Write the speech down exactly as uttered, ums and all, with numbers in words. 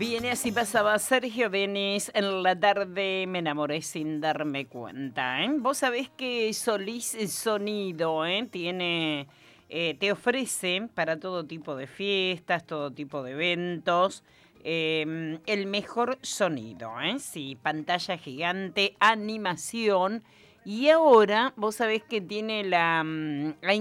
Bien, así pasaba Sergio Denis en la tarde, me enamoré sin darme cuenta, ¿eh? Vos sabés que Solís Sonido, ¿eh? Tiene, eh, te ofrece para todo tipo de fiestas, todo tipo de eventos, eh, el mejor sonido, ¿eh? Sí, pantalla gigante, animación. Y ahora vos sabés que tiene la, mm, la